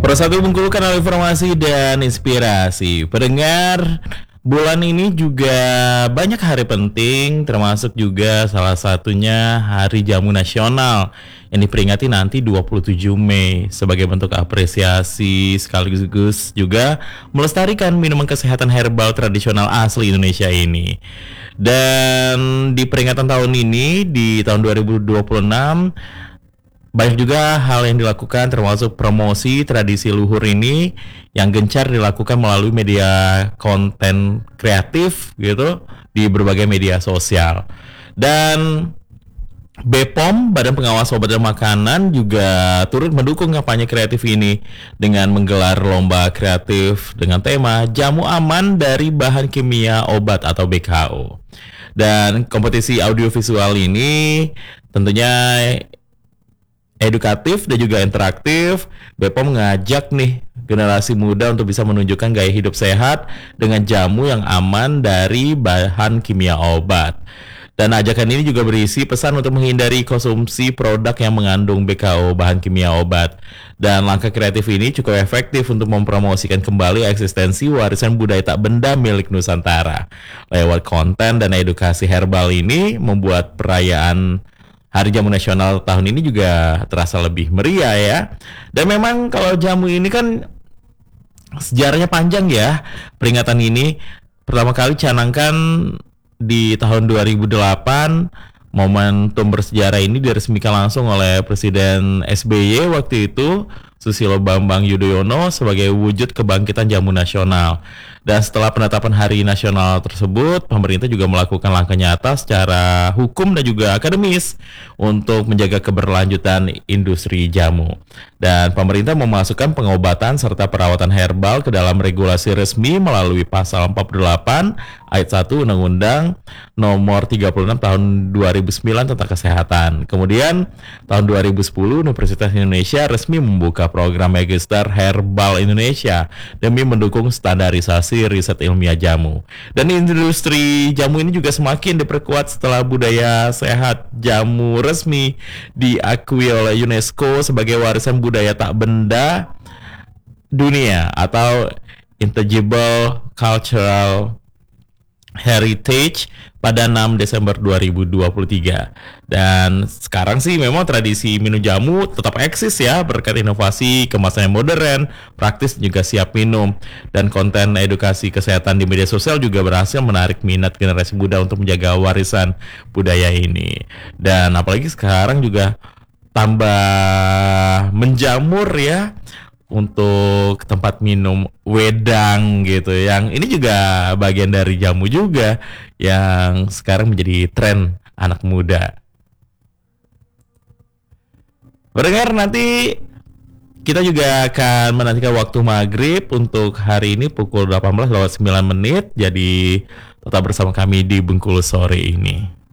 Persatu Bengkulu, kanal informasi dan inspirasi. Pendengar, bulan ini juga banyak hari penting, termasuk juga salah satunya Hari Jamu Nasional yang diperingati nanti 27 Mei sebagai bentuk apresiasi sekaligus juga melestarikan minuman kesehatan herbal tradisional asli Indonesia ini. Dan di peringatan tahun ini, di tahun 2026, banyak juga hal yang dilakukan termasuk promosi tradisi luhur ini yang gencar dilakukan melalui media konten kreatif gitu di berbagai media sosial. Dan BPOM, Badan Pengawas Obat dan Makanan, juga turut mendukung kampanye kreatif ini dengan menggelar lomba kreatif dengan tema Jamu Aman dari Bahan Kimia Obat atau BKO. Dan kompetisi audiovisual ini tentunya edukatif dan juga interaktif. BPOM mengajak nih generasi muda untuk bisa menunjukkan gaya hidup sehat dengan jamu yang aman dari bahan kimia obat. Dan ajakan ini juga berisi pesan untuk menghindari konsumsi produk yang mengandung BKO, bahan kimia obat. Dan langkah kreatif ini cukup efektif untuk mempromosikan kembali eksistensi warisan budaya tak benda milik Nusantara. Lewat konten dan edukasi herbal ini membuat perayaan Hari Jamu Nasional tahun ini juga terasa lebih meriah ya. Dan memang kalau jamu ini kan sejarahnya panjang ya. Peringatan ini pertama kali canangkan di tahun 2008. Momentum bersejarah ini diresmikan langsung oleh Presiden SBY waktu itu, Susilo Bambang Yudhoyono, sebagai wujud kebangkitan jamu nasional. Dan setelah penetapan hari nasional tersebut, pemerintah juga melakukan langkah nyata secara hukum dan juga akademis untuk menjaga keberlanjutan industri jamu. Dan pemerintah memasukkan pengobatan serta perawatan herbal ke dalam regulasi resmi melalui pasal 48 ayat 1 Undang-Undang Nomor 36 tahun 2009 tentang kesehatan. Kemudian tahun 2010 Universitas Indonesia resmi membuka program Magister Herbal Indonesia demi mendukung standarisasi riset ilmiah jamu. Dan industri jamu ini juga semakin diperkuat setelah budaya sehat jamu resmi diakui oleh UNESCO sebagai warisan budaya tak benda dunia atau Intangible Cultural Heritage pada 6 Desember 2023. Dan sekarang sih memang tradisi minum jamu tetap eksis ya berkat inovasi kemasan yang modern, praktis juga siap minum. Dan konten edukasi kesehatan di media sosial juga berhasil menarik minat generasi muda untuk menjaga warisan budaya ini. Dan apalagi sekarang juga tambah menjamur ya untuk tempat minum wedang gitu, yang ini juga bagian dari jamu juga yang sekarang menjadi tren anak muda. Pendengar, nanti kita juga akan menantikan waktu maghrib untuk hari ini pukul 18:09. Jadi tetap bersama kami di Bengkulu sore ini.